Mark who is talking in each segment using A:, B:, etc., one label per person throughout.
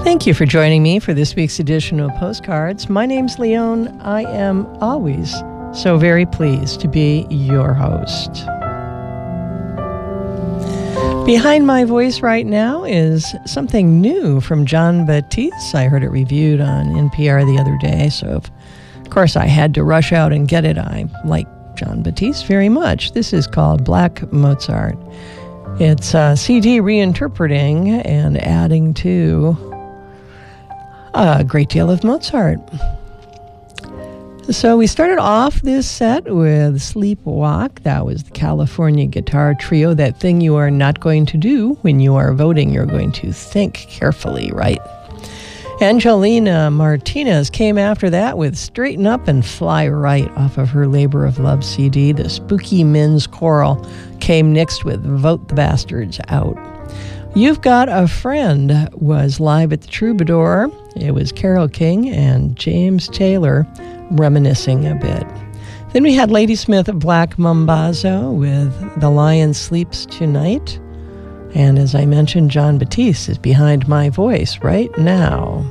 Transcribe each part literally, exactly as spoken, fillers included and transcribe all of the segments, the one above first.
A: Thank you for joining me for this week's edition of Postcards. My name's Leone. I am always so very pleased to be your host. Behind my voice right now is something new from Jon Batiste. I heard it reviewed on N P R the other day, so of course I had to rush out and get it. I like Jon Batiste very much. This is called Black Mozart. It's a C D reinterpreting and adding to a great deal of Mozart. So we started off this set with Sleepwalk. That was the California Guitar Trio, that thing you are not going to do when you are voting. You're going to think carefully, right? Angelina Martinez came after that with Straighten Up and Fly Right off of her Labor of Love C D. The Spooky Men's Choral came next with Vote the Bastards Out. You've Got a Friend was live at the Troubadour. It was Carole King and James Taylor reminiscing a bit. Then we had Ladysmith Black Mambazo with The Lion Sleeps Tonight. And as I mentioned, Jon Batiste is behind my voice right now.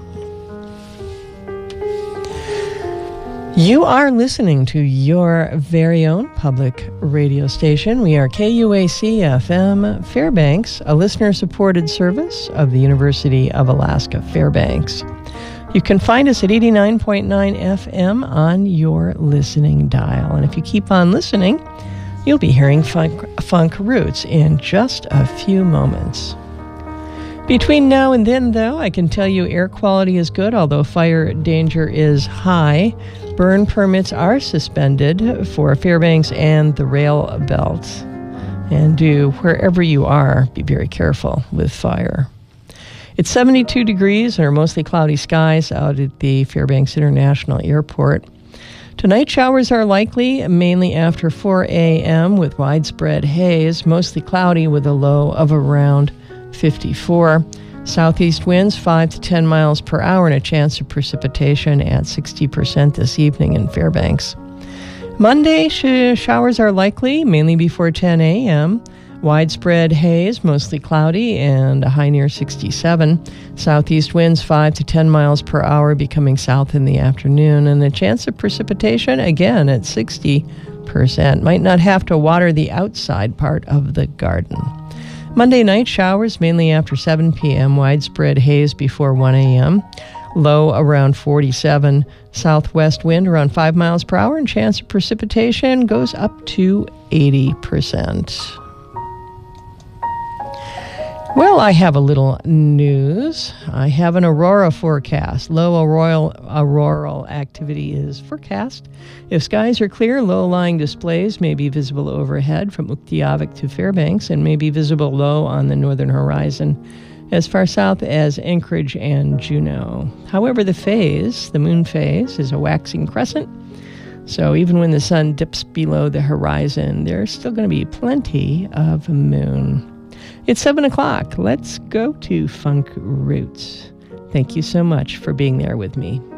A: You are listening to your very own public radio station. We are K U A C F M Fairbanks, a listener-supported service of the University of Alaska Fairbanks. You can find us at eighty-nine point nine F M on your listening dial. And if you keep on listening, you'll be hearing Funk, Funk Roots in just a few moments. Between now and then, though, I can tell you air quality is good, although fire danger is high. Burn permits are suspended for Fairbanks and the rail belt. And do, wherever you are, be very careful with fire. It's seventy-two degrees and mostly cloudy skies out at the Fairbanks International Airport. Tonight, showers are likely, mainly after four a.m. with widespread haze, mostly cloudy with a low of around fifty-four. Southeast winds five to ten miles per hour and a chance of precipitation at sixty percent this evening in Fairbanks. Monday, sh- showers are likely, mainly before ten a.m. Widespread haze, mostly cloudy, and a high near sixty-seven. Southeast winds five to ten miles per hour, becoming south in the afternoon, and the chance of precipitation, again, at sixty percent. Might not have to water the outside part of the garden. Monday night, showers, mainly after seven p.m. Widespread haze before one a.m. Low around forty-seven. Southwest wind around five miles per hour, and chance of precipitation goes up to eighty percent. Well, I have a little news. I have an aurora forecast. Low auroral, auroral activity is forecast. If skies are clear, low-lying displays may be visible overhead from Uktiavik to Fairbanks and may be visible low on the northern horizon as far south as Anchorage and Juneau. However, the phase, the moon phase, is a waxing crescent. So even when the sun dips below the horizon, there's still going to be plenty of moon. It's seven o'clock. Let's go to Funk Roots. Thank you so much for being there with me.